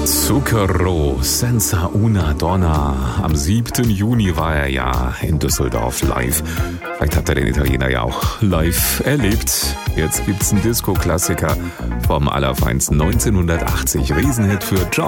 Zucchero, senza una donna. Am 7. Juni war er ja in Düsseldorf live. Vielleicht habt ihr den Italiener ja auch live erlebt. Jetzt gibt's einen Disco-Klassiker vom Allerfeinsten 1980. Riesenhit für John